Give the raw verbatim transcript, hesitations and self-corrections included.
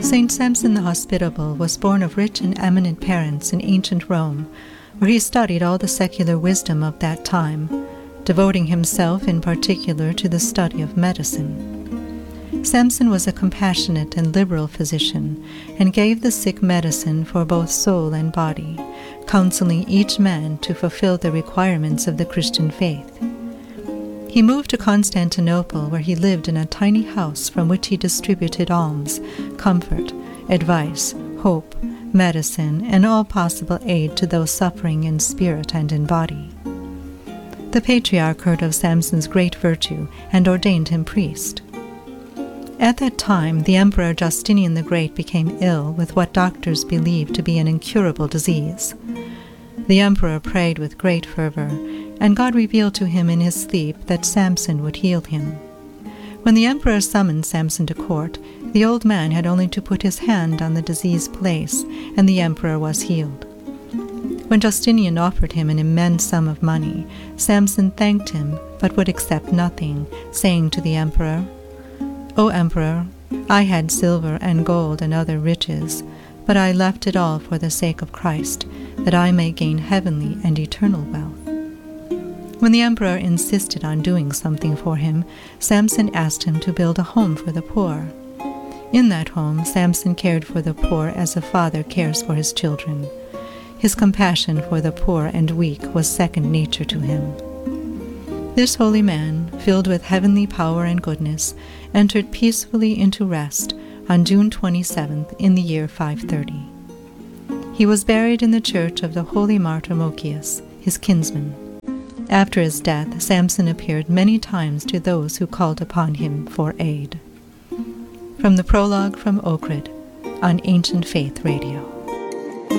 Saint Samson the Hospitable was born of rich and eminent parents in ancient Rome, where he studied all the secular wisdom of that time, devoting himself in particular to the study of medicine. Samson was a compassionate and liberal physician, and gave the sick medicine for both soul and body, counseling each man to fulfill the requirements of the Christian faith. He moved to Constantinople, where he lived in a tiny house from which he distributed alms, comfort, advice, hope, medicine, and all possible aid to those suffering in spirit and in body. The patriarch heard of Samson's great virtue and ordained him priest. At that time, the Emperor Justinian the Great became ill with what doctors believed to be an incurable disease. The emperor prayed with great fervor, and God revealed to him in his sleep that Samson would heal him. When the emperor summoned Samson to court, the old man had only to put his hand on the diseased place, and the emperor was healed. When Justinian offered him an immense sum of money, Samson thanked him, but would accept nothing, saying to the emperor, "O Emperor, I had silver and gold and other riches, but I left it all for the sake of Christ, that I may gain heavenly and eternal wealth." When the emperor insisted on doing something for him, Samson asked him to build a home for the poor. In that home, Samson cared for the poor as a father cares for his children. His compassion for the poor and weak was second nature to him. This holy man, filled with heavenly power and goodness, entered peacefully into rest on June twenty-seventh in the year five thirty. He was buried in the church of the holy martyr Mochius, his kinsman. After his death, Samson appeared many times to those who called upon him for aid. From the prologue from Ohrid on Ancient Faith Radio.